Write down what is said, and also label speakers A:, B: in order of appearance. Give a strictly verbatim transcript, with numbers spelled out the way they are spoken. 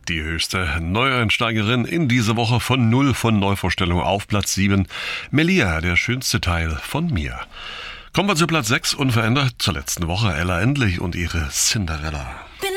A: Die höchste Neueinsteigerin in dieser Woche von null von Neuvorstellung auf Platz sieben. Melia, der schönste Teil von mir. Kommen wir zu Platz sechs, unverändert zur letzten Woche. Ella Endlich und ihre Cinderella.